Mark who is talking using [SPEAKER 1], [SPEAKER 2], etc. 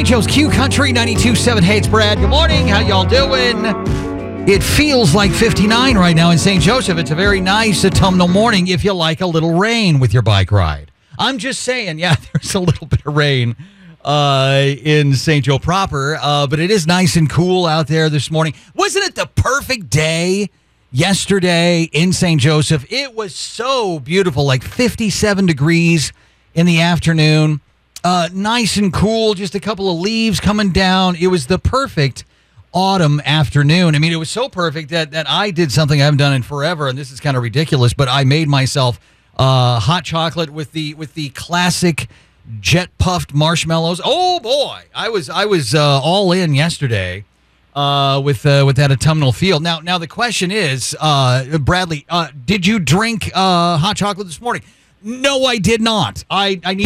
[SPEAKER 1] St. Joe's Q Country 92.7. Hey, it's Brad. Good morning. How y'all doing? It feels like 59 right now in St. Joseph. It's a very nice autumnal morning if you like a little rain with your bike ride. I'm just saying, yeah, there's a little bit of rain in St. Joe proper, but it is nice and cool out there this morning. Wasn't it the perfect day yesterday in St. Joseph? It was so beautiful, like 57 degrees in the afternoon. Nice and cool, just a couple of leaves coming down. It was the perfect autumn afternoon. I mean, it was so perfect that I did something I haven't done in forever, and this is kind of ridiculous, but I made myself hot chocolate with the classic jet puffed marshmallows. Oh boy, I was all in yesterday with that autumnal feel. Now the question is, Bradley, did you drink hot chocolate this morning? No, I did not. I need